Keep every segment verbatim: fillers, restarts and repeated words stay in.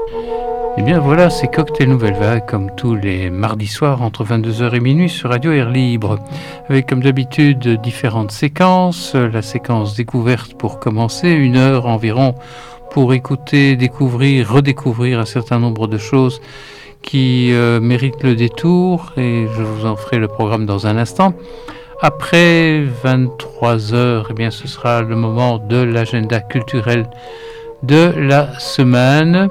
Eh bien voilà, c'est Cocktail Nouvelle Vague, comme tous les mardis soirs entre vingt-deux heures et minuit sur Radio Air Libre, avec comme d'habitude différentes séquences. La séquence découverte pour commencer, une heure environ pour écouter, découvrir, redécouvrir un certain nombre de choses qui euh, méritent le détour, et je vous en ferai le programme dans un instant. Après vingt-trois heures, eh bien ce sera le moment de l'agenda culturel de la semaine,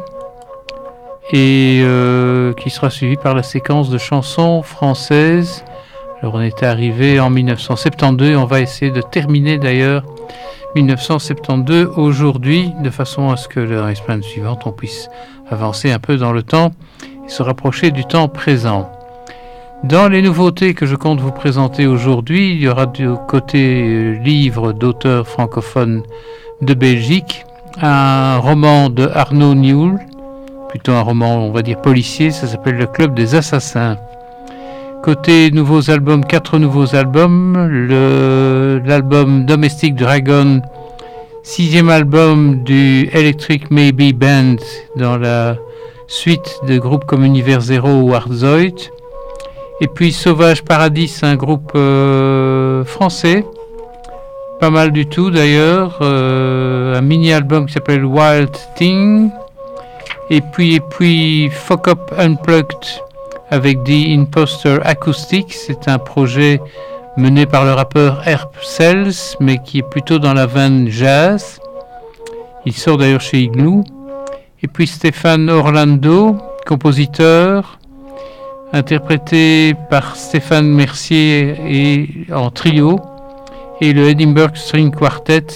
et euh, qui sera suivi par la séquence de chansons françaises. Alors on était arrivé en dix-neuf cent soixante-douze et on va essayer de terminer d'ailleurs dix-neuf cent soixante-douze aujourd'hui, de façon à ce que dans les semaines suivantes on puisse avancer un peu dans le temps et se rapprocher du temps présent. Dans les nouveautés que je compte vous présenter aujourd'hui, il y aura du côté livre d'auteurs francophones de Belgique, un roman de Arnaud Nioul, plutôt un roman, on va dire, policier, ça s'appelle Le Club des Assassins. Côté nouveaux albums, quatre nouveaux albums, le, l'album Domestic Dragon, sixième album du Electric Maybe Band, dans la suite de groupes comme Univers Zero ou Arzoid. Et puis Sauvage Paradis, un groupe euh, français, pas mal du tout d'ailleurs, euh, un mini-album qui s'appelle Wild Thing. Et puis, et puis Fuck Up Unplugged avec The Imposter Acoustics, c'est un projet mené par le rappeur Herb Cells, mais qui est plutôt dans la veine jazz. Il sort d'ailleurs chez Igloo. Et puis Stéphane Orlando, compositeur, interprété par Stéphane Mercier et en trio, et le Edinburgh String Quartet,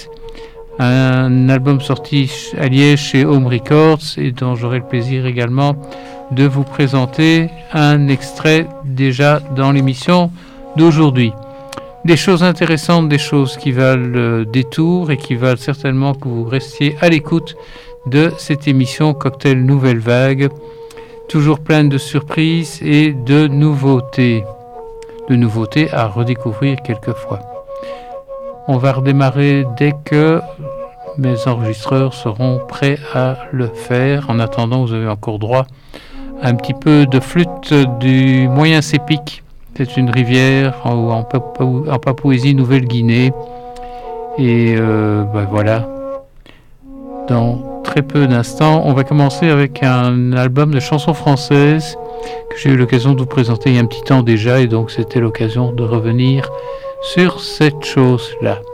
un album sorti à Liège chez Home Records et dont j'aurai le plaisir également de vous présenter un extrait déjà dans l'émission d'aujourd'hui. Des choses intéressantes, des choses qui valent le détour et qui valent certainement que vous restiez à l'écoute de cette émission Cocktail Nouvelle Vague, toujours pleine de surprises et de nouveautés, de nouveautés à redécouvrir quelquefois. On va redémarrer dès que mes enregistreurs seront prêts à le faire. En attendant, vous avez encore droit à un petit peu de flûte du Moyen Sépic. C'est une rivière en, en, Papou- en Papouasie-Nouvelle-Guinée. Et euh, ben voilà. Dans très peu d'instants, on va commencer avec un album de chansons françaises que j'ai eu l'occasion de vous présenter il y a un petit temps déjà. Et donc, c'était l'occasion de revenir sur cette chose-là.